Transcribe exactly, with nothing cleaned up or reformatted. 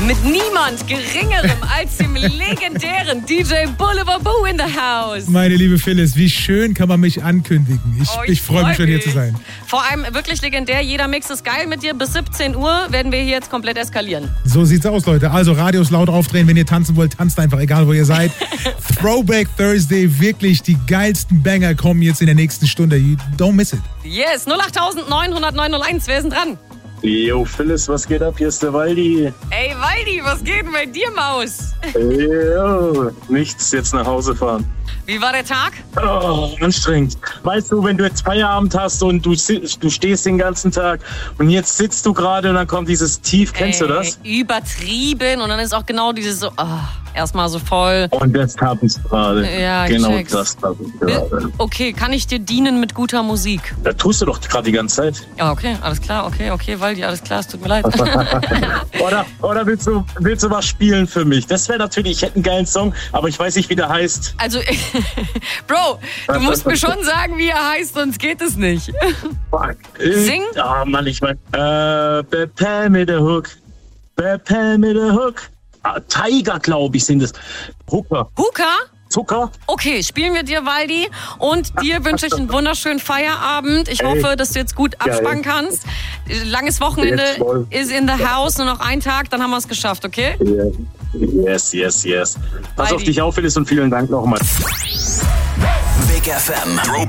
Mit niemand Geringerem als dem legendären D J Boulevard Boo in the house. Meine liebe Phyllis, wie schön kann man mich ankündigen. Ich, oh, ich, ich freue freu mich schon, hier zu sein. Vor allem wirklich legendär. Jeder Mix ist geil mit dir. Bis siebzehn Uhr werden wir hier jetzt komplett eskalieren. So sieht's aus, Leute. Also Radios laut aufdrehen. Wenn ihr tanzen wollt, tanzt einfach, egal wo ihr seid. Throwback Thursday. Wirklich die geilsten Banger kommen jetzt in der nächsten Stunde. You don't miss it. Yes, null acht neun null null neun null eins. Wer ist denn dran? Yo, Phyllis, was geht ab? Hier ist der Waldi. Ey, Waldi, was geht denn bei dir, Maus? Yo, nichts, jetzt nach Hause fahren. Wie war der Tag? Oh, anstrengend. Weißt du, wenn du jetzt Feierabend hast und du, du stehst den ganzen Tag und jetzt sitzt du gerade und dann kommt dieses Tief, kennst Ey, du das? Übertrieben und dann ist auch genau dieses so, oh, erstmal so voll. Und das hab ich gerade. Ja, ich Genau check's. das hab ich gerade. Okay, kann ich dir dienen mit guter Musik? Da tust du doch gerade die ganze Zeit. Ja, okay, alles klar, okay, okay, Waldi, alles klar, es tut mir leid. Oder, oder willst du, willst du was spielen für mich? Das wäre natürlich, ich hätte einen geilen Song, aber ich weiß nicht, wie der heißt. Also, Bro, du musst mir schon sagen, wie er heißt, sonst geht es nicht. Fuck. Sing? Ah, Mann, ich mein, äh, Bepel mit der Hook. Bepel mit der Hook. Ah, Tiger, glaube ich, sind es. Hooker. Huka? Zucker? Okay, spielen wir dir, Waldi. Und dir wünsche ich einen wunderschönen Feierabend. Ich hoffe, dass du jetzt gut abspannen kannst. Langes Wochenende ist in the house. Nur noch ein Tag, dann haben wir es geschafft, okay? Yes, yes, yes. Pass Waldi. auf dich auf, Phyllis, und vielen Dank nochmal. Big F M. Throwback